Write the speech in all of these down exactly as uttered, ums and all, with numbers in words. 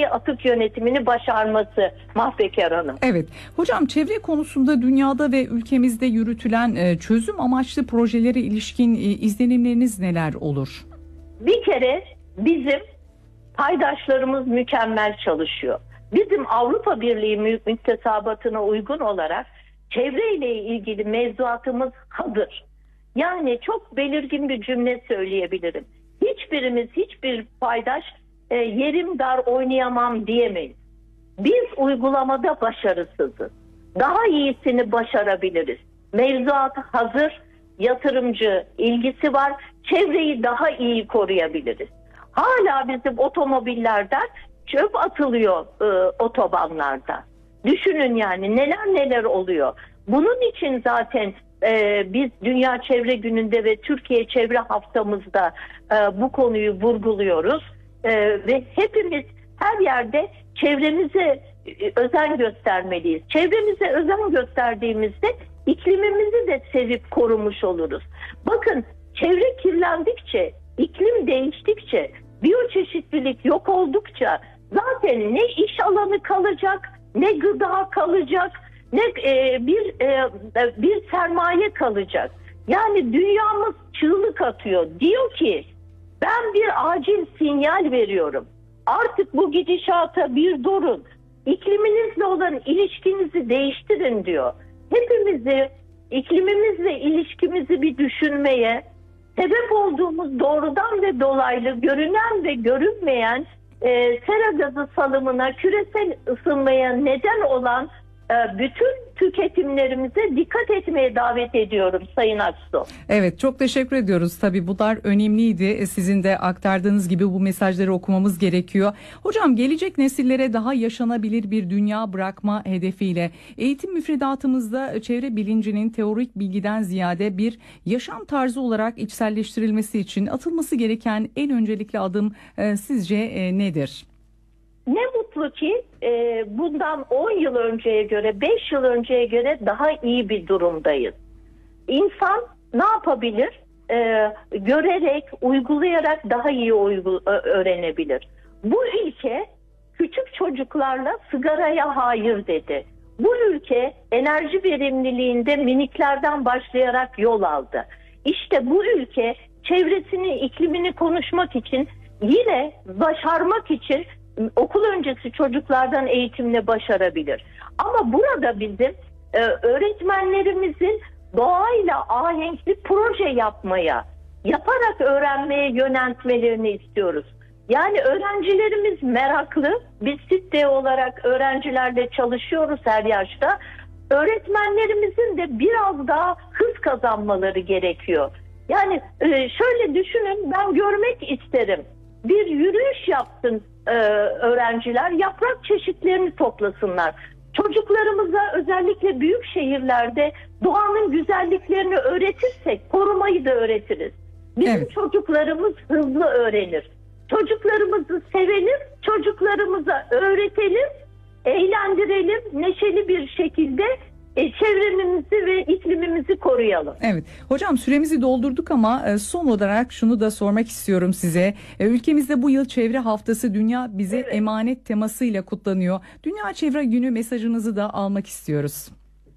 iyi atık yönetimini başarması Mahpekar Hanım. Evet. Hocam, çevre konusunda dünyada ve ülkemizde yürütülen e, çözüm amaçlı projelere ilişkin e, izlenimleriniz neler olur? Bir kere bizim paydaşlarımız mükemmel çalışıyor. Bizim Avrupa Birliği müktesebatına uygun olarak çevreyle ilgili mevzuatımız hazır. Yani çok belirgin bir cümle söyleyebilirim. Hiçbirimiz, hiçbir paydaş e, yerim dar oynayamam diyemeyiz. Biz uygulamada başarısızız. Daha iyisini başarabiliriz. Mevzuat hazır, yatırımcı ilgisi var, çevreyi daha iyi koruyabiliriz. Hala bizim otomobillerden çöp atılıyor e, otobanlarda. Düşünün yani neler neler oluyor. Bunun için zaten e, biz Dünya Çevre Günü'nde ve Türkiye Çevre Haftamızda e, bu konuyu vurguluyoruz. E, ve hepimiz her yerde çevremize e, özen göstermeliyiz. Çevremize özen gösterdiğimizde iklimimizi de sevip korumuş oluruz. Bakın, çevre kirlendikçe, iklim değiştikçe, biyoçeşitlilik yok oldukça zaten ne iş alanı kalacak, ne gıda kalacak, ne e, bir e, bir sermaye kalacak. Yani dünyamız çığlık atıyor. Diyor ki ben bir acil sinyal veriyorum. Artık bu gidişata bir durun. İkliminizle olan ilişkinizi değiştirin diyor. Hepimizi iklimimizle ilişkimizi bir düşünmeye, sebep olduğumuz doğrudan ve dolaylı görünen ve görünmeyen e, sera gazı salımına, küresel ısınmaya neden olan e, bütün tüketimlerimize dikkat etmeye davet ediyorum Sayın Aksu. Evet, çok teşekkür ediyoruz. Tabii bunlar önemliydi. Sizin de aktardığınız gibi bu mesajları okumamız gerekiyor. Hocam, gelecek nesillere daha yaşanabilir bir dünya bırakma hedefiyle eğitim müfredatımızda çevre bilincinin teorik bilgiden ziyade bir yaşam tarzı olarak içselleştirilmesi için atılması gereken en öncelikli adım e, sizce e, nedir? Ne mutlu ki e, bundan on yıl önceye göre, beş yıl önceye göre daha iyi bir durumdayız. İnsan ne yapabilir? E, görerek, uygulayarak daha iyi uygu, öğrenebilir. Bu ülke küçük çocuklarla sigaraya hayır dedi. Bu ülke enerji verimliliğinde miniklerden başlayarak yol aldı. İşte bu ülke çevresini, iklimini konuşmak için, yine başarmak için okul öncesi çocuklardan eğitimle başarabilir. Ama burada bizim e, öğretmenlerimizin doğayla ahenkli proje yapmaya, yaparak öğrenmeye yöneltmelerini istiyoruz. Yani öğrencilerimiz meraklı. Biz SİTDE olarak öğrencilerle çalışıyoruz her yaşta. Öğretmenlerimizin de biraz daha hız kazanmaları gerekiyor. Yani e, şöyle düşünün, ben görmek isterim. Bir yürüyüş yapsın e, öğrenciler, yaprak çeşitlerini toplasınlar. Çocuklarımıza özellikle büyük şehirlerde doğanın güzelliklerini öğretirsek korumayı da öğretiriz. Bizim evet. çocuklarımız hızlı öğrenir. Çocuklarımızı sevelim, çocuklarımıza öğretelim, eğlendirelim, neşeli bir şekilde E, çevremizi ve iklimimizi koruyalım. Evet. Hocam, süremizi doldurduk ama son olarak şunu da sormak istiyorum size. Ülkemizde bu yıl Çevre Haftası Dünya Bize evet. Emanet temasıyla kutlanıyor. Dünya Çevre Günü mesajınızı da almak istiyoruz.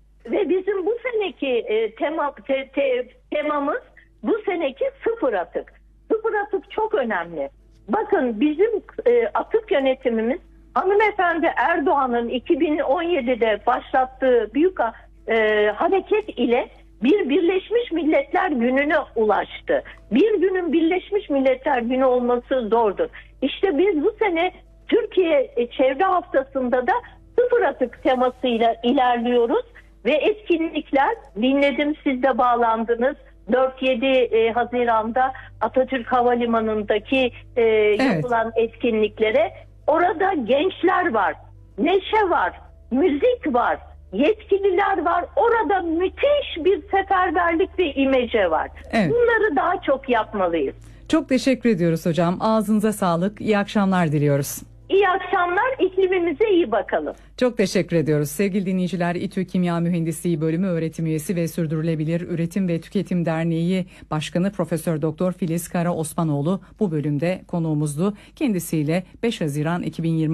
Ve bizim bu seneki e, tema, te, te, temamız bu seneki sıfır atık. Sıfır atık çok önemli. Bakın, bizim e, atık yönetimimiz hanımefendi Erdoğan'ın iki bin on yedide başlattığı büyük e, hareket ile bir Birleşmiş Milletler Günü'ne ulaştı. Bir günün Birleşmiş Milletler Günü olması zordur. İşte biz bu sene Türkiye Çevre Haftası'nda da sıfır atık temasıyla ilerliyoruz ve etkinlikler, dinledim, siz de bağlandınız. dört yedi Haziran'da Atatürk Havalimanı'ndaki e, evet. yapılan etkinliklere. Orada gençler var, neşe var, müzik var, yetkililer var. Orada müthiş bir seferberlik ve imece var. Evet. Bunları daha çok yapmalıyız. Çok teşekkür ediyoruz hocam. Ağzınıza sağlık. İyi akşamlar diliyoruz. İyi akşamlar. İklimimize iyi bakalım. Çok teşekkür ediyoruz. Sevgili dinleyiciler, İTÜ Kimya Mühendisliği Bölümü öğretim üyesi ve Sürdürülebilir Üretim ve Tüketim Derneği Başkanı Profesör Doktor Filiz Kara Osmanoğlu bu bölümde konuğumuzdu. Kendisiyle beş Haziran iki bin yirmi